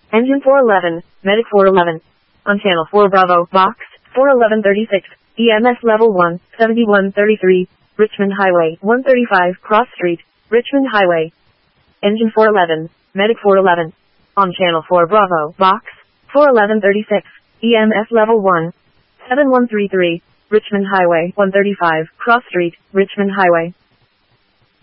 Engine 411, Medic 411. On channel 4 Bravo, Box, 41136, EMS level 1, 7133, Richmond Highway, 135, Cross Street, Richmond Highway. Engine 411, Medic 411. On channel 4 Bravo, Box, 41136, EMS level 1, 7133, Richmond Highway, 135, Cross Street, Richmond Highway.